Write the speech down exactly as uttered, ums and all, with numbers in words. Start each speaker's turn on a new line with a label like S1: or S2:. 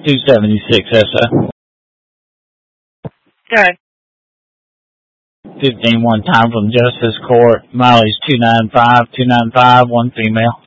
S1: two seventy-six S O.
S2: Okay.
S1: fifteen one time from Justice Court. Mileage two nine five, two nine five, one female.